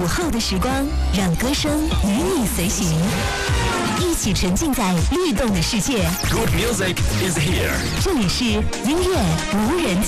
后的时光，让歌声与你随行，一起沉浸在律动的世界。 Good music is here。 这里是音乐无人